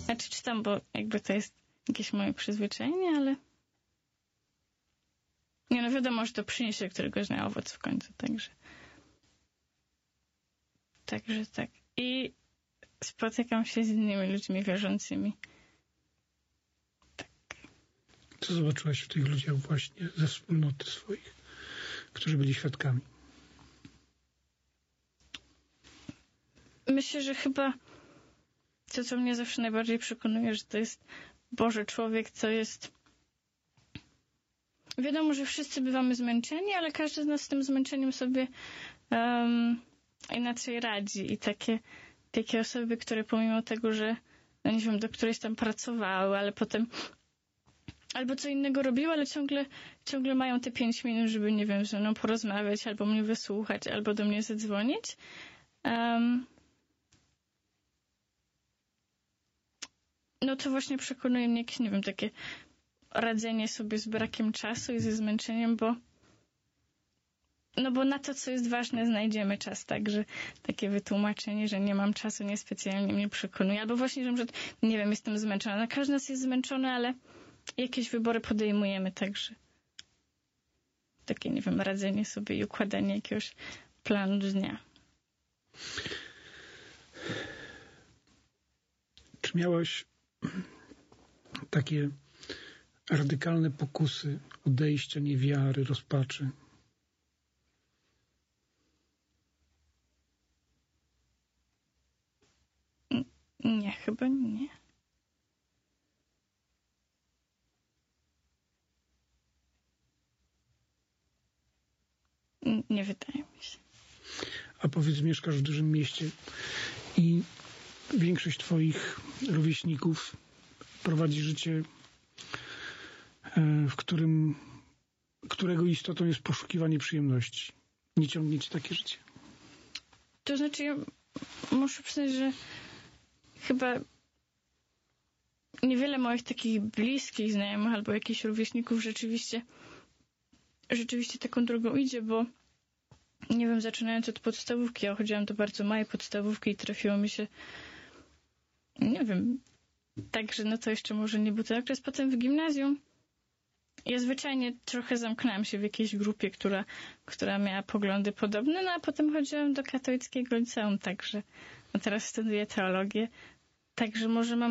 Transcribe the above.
Znaczy czytam, bo jakby to jest jakieś moje przyzwyczajenie, ale nie, no wiadomo, że to przyniesie któregoś dnia owoc w końcu, także tak. I spotykam się z innymi ludźmi wierzącymi. Tak. Co zobaczyłaś w tych ludziach właśnie ze wspólnoty swoich, którzy byli świadkami? Myślę, że chyba to, co mnie zawsze najbardziej przekonuje, że to jest Boży człowiek, co jest... Wiadomo, że wszyscy bywamy zmęczeni, ale każdy z nas z tym zmęczeniem sobie inaczej radzi. I takie osoby, które pomimo tego, że no nie wiem, do którejś tam pracowały, ale potem albo co innego robiły, ale ciągle mają te 5 minut, żeby, nie wiem, ze mną porozmawiać, albo mnie wysłuchać, albo do mnie zadzwonić. No to właśnie przekonuje mnie jakieś, nie wiem, takie radzenie sobie z brakiem czasu i ze zmęczeniem, bo na to, co jest ważne, znajdziemy czas, także takie wytłumaczenie, że nie mam czasu, niespecjalnie mnie przekonuje. Albo właśnie, że nie wiem, jestem zmęczona. No, każdy z nas jest zmęczony, ale jakieś wybory podejmujemy, także takie, nie wiem, radzenie sobie i układanie jakiegoś planu dnia. Czy miałaś takie radykalne pokusy odejścia, niewiary, rozpaczy? Nie, chyba nie. Nie wydaje mi się. A powiedz, mieszkasz w dużym mieście i większość twoich rówieśników prowadzi życie, w którego istotą jest poszukiwanie przyjemności. Nie ciągnie cię takie życie? To znaczy, ja muszę przyznać, że chyba niewiele moich takich bliskich znajomych albo jakichś rówieśników rzeczywiście taką drogą idzie, bo nie wiem, zaczynając od podstawówki, ja chodziłam do bardzo małej podstawówki i trafiło mi się, nie wiem, także no to jeszcze może nie był ten okres. Potem w gimnazjum ja zwyczajnie trochę zamknęłam się w jakiejś grupie, która miała poglądy podobne, no a potem chodziłam do katolickiego liceum, także no teraz studiuję teologię, także może mam